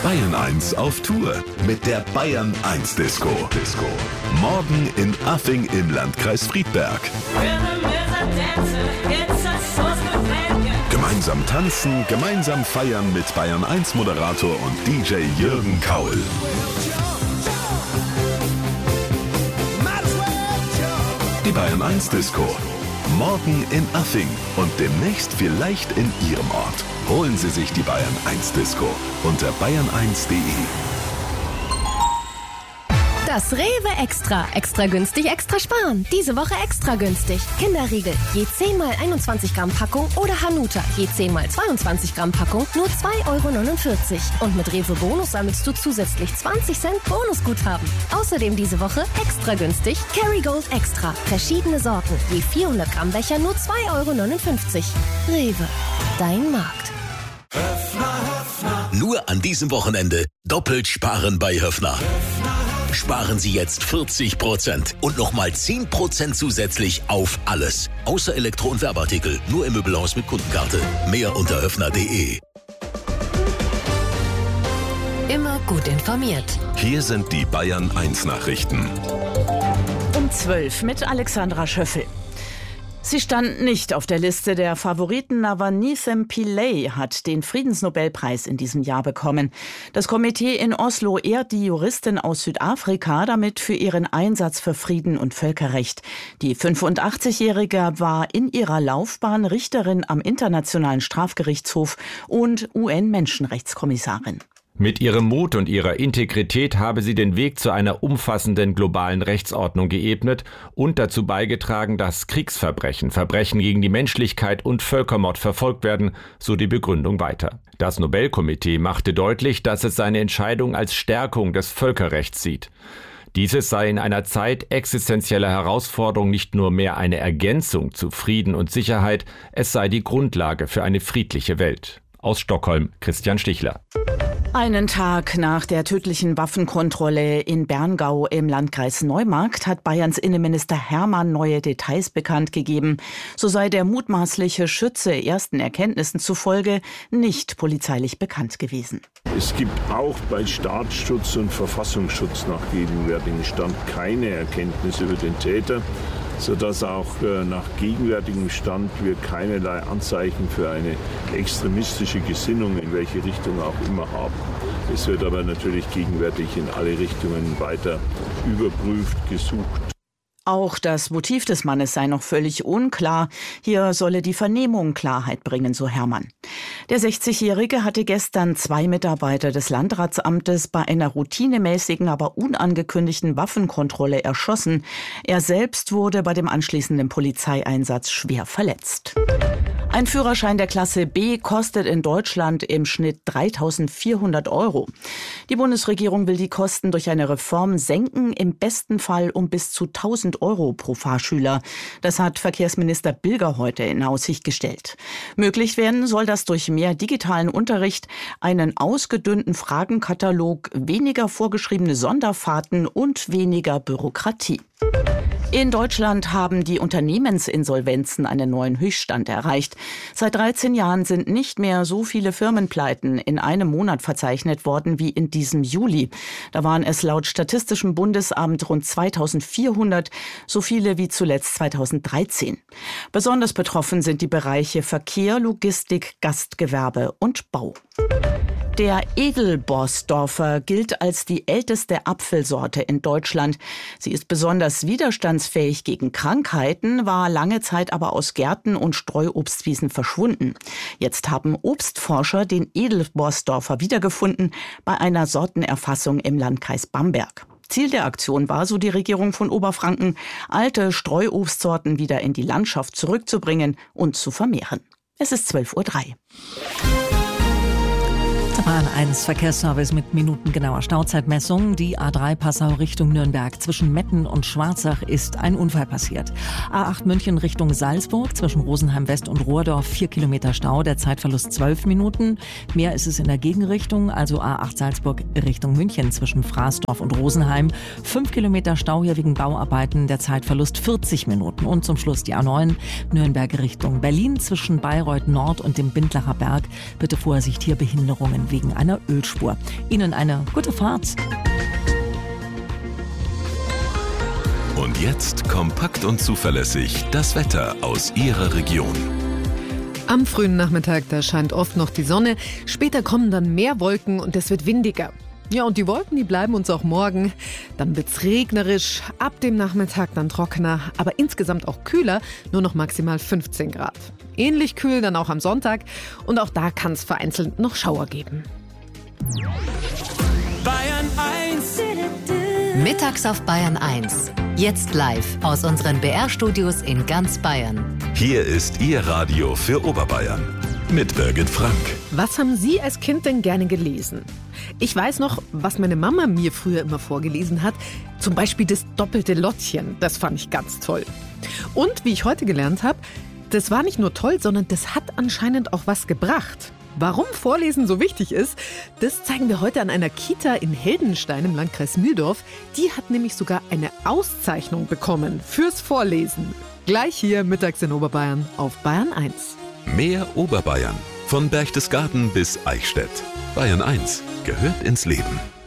Bayern 1 auf Tour mit der Bayern 1 Disco. Morgen in Affing im Landkreis Friedberg. Gemeinsam tanzen, gemeinsam feiern mit Bayern 1 Moderator und DJ Jürgen Kaul. Die Bayern 1 Disco. Morgen in Affing und demnächst vielleicht in Ihrem Ort. Holen Sie sich die Bayern 1 Disco unter bayern1.de. Das Rewe Extra. Extra günstig, extra sparen. Diese Woche extra günstig. Kinderriegel, je 10 mal 21 Gramm Packung oder Hanuta, je 10 mal 22 Gramm Packung, nur 2,49 €. Und mit Rewe Bonus sammelst du zusätzlich 20 Cent Bonusguthaben. Außerdem diese Woche extra günstig Kerrygold Extra. Verschiedene Sorten, je 400 Gramm Becher, nur 2,59 €. Rewe, dein Markt. Nur an diesem Wochenende doppelt sparen bei Höffner. Sparen Sie jetzt 40% und nochmal 10% zusätzlich auf alles. Außer Elektro- und Werbeartikel. Nur im Möbelhaus mit Kundenkarte. Mehr unter höffner.de. Immer gut informiert. Hier sind die Bayern 1 Nachrichten. Um 12 mit Alexandra Schöffel. Sie stand nicht auf der Liste der Favoriten, aber Nithem Pillay hat den Friedensnobelpreis in diesem Jahr bekommen. Das Komitee in Oslo ehrt die Juristin aus Südafrika damit für ihren Einsatz für Frieden und Völkerrecht. Die 85-Jährige war in ihrer Laufbahn Richterin am Internationalen Strafgerichtshof und UN-Menschenrechtskommissarin. Mit ihrem Mut und ihrer Integrität habe sie den Weg zu einer umfassenden globalen Rechtsordnung geebnet und dazu beigetragen, dass Kriegsverbrechen, Verbrechen gegen die Menschlichkeit und Völkermord verfolgt werden, so die Begründung weiter. Das Nobelkomitee machte deutlich, dass es seine Entscheidung als Stärkung des Völkerrechts sieht. Dieses sei in einer Zeit existenzieller Herausforderung nicht nur mehr eine Ergänzung zu Frieden und Sicherheit, es sei die Grundlage für eine friedliche Welt. Aus Stockholm, Christian Stichler. Einen Tag nach der tödlichen Waffenkontrolle in Berngau im Landkreis Neumarkt hat Bayerns Innenminister Hermann neue Details bekannt gegeben. So sei der mutmaßliche Schütze ersten Erkenntnissen zufolge nicht polizeilich bekannt gewesen. Es gibt auch bei Staatsschutz und Verfassungsschutz nach gegenwärtigem Stand keine Erkenntnisse über den Täter, sodass auch nach gegenwärtigem Stand wir keinerlei Anzeichen für eine extremistische Gesinnung in welche Richtung auch immer haben. Es wird aber natürlich gegenwärtig in alle Richtungen weiter überprüft, gesucht. Auch das Motiv des Mannes sei noch völlig unklar. Hier solle die Vernehmung Klarheit bringen, so Hermann. Der 60-Jährige hatte gestern 2 Mitarbeiter des Landratsamtes bei einer routinemäßigen, aber unangekündigten Waffenkontrolle erschossen. Er selbst wurde bei dem anschließenden Polizeieinsatz schwer verletzt. Ein Führerschein der Klasse B kostet in Deutschland im Schnitt 3.400 €. Die Bundesregierung will die Kosten durch eine Reform senken, im besten Fall um bis zu 1.000 € pro Fahrschüler. Das hat Verkehrsminister Bilger heute in Aussicht gestellt. Möglich werden soll das durch mehr digitalen Unterricht, einen ausgedünnten Fragenkatalog, weniger vorgeschriebene Sonderfahrten und weniger Bürokratie. In Deutschland haben die Unternehmensinsolvenzen einen neuen Höchststand erreicht. Seit 13 Jahren sind nicht mehr so viele Firmenpleiten in einem Monat verzeichnet worden wie in diesem Juli. Da waren es laut Statistischem Bundesamt rund 2.400, so viele wie zuletzt 2013. Besonders betroffen sind die Bereiche Verkehr, Logistik, Gastgewerbe und Bau. Der Edelborsdorfer gilt als die älteste Apfelsorte in Deutschland. Sie ist besonders widerstandsfähig gegen Krankheiten, war lange Zeit aber aus Gärten und Streuobstwiesen verschwunden. Jetzt haben Obstforscher den Edelborsdorfer wiedergefunden bei einer Sortenerfassung im Landkreis Bamberg. Ziel der Aktion war, so die Regierung von Oberfranken, alte Streuobstsorten wieder in die Landschaft zurückzubringen und zu vermehren. Es ist 12:03 Uhr. Bahn 1 Verkehrsservice mit minutengenauer Stauzeitmessung. Die A3 Passau Richtung Nürnberg. Zwischen Metten und Schwarzach ist ein Unfall passiert. A8 München Richtung Salzburg. Zwischen Rosenheim West und Rohrdorf 4 Kilometer Stau. Der Zeitverlust 12 Minuten. Mehr ist es in der Gegenrichtung. Also A8 Salzburg Richtung München. Zwischen Fraßdorf und Rosenheim 5 Kilometer Stau hier wegen Bauarbeiten. Der Zeitverlust 40 Minuten. Und zum Schluss die A9 Nürnberg Richtung Berlin. Zwischen Bayreuth Nord und dem Bindlacher Berg. Bitte Vorsicht, hier Behinderungen wegen einer Ölspur. Ihnen eine gute Fahrt. Und jetzt kompakt und zuverlässig das Wetter aus Ihrer Region. Am frühen Nachmittag, da scheint oft noch die Sonne. Später kommen dann mehr Wolken und es wird windiger. Ja, und die Wolken, die bleiben uns auch morgen. Dann wird's regnerisch, ab dem Nachmittag dann trockener, aber insgesamt auch kühler, nur noch maximal 15 Grad. Ähnlich kühl dann auch am Sonntag und auch da kann es vereinzelt noch Schauer geben. Bayern 1. Mittags auf Bayern 1. Jetzt live aus unseren BR-Studios in ganz Bayern. Hier ist Ihr Radio für Oberbayern mit Birgit Frank. Was haben Sie als Kind denn gerne gelesen? Ich weiß noch, was meine Mama mir früher immer vorgelesen hat. Zum Beispiel das doppelte Lottchen. Das fand ich ganz toll. Und wie ich heute gelernt habe, das war nicht nur toll, sondern das hat anscheinend auch was gebracht. Warum Vorlesen so wichtig ist, das zeigen wir heute an einer Kita in Heldenstein im Landkreis Mühldorf. Die hat nämlich sogar eine Auszeichnung bekommen fürs Vorlesen. Gleich hier mittags in Oberbayern auf Bayern 1. Mehr Oberbayern. Von Berchtesgaden bis Eichstätt. Bayern 1 gehört ins Leben.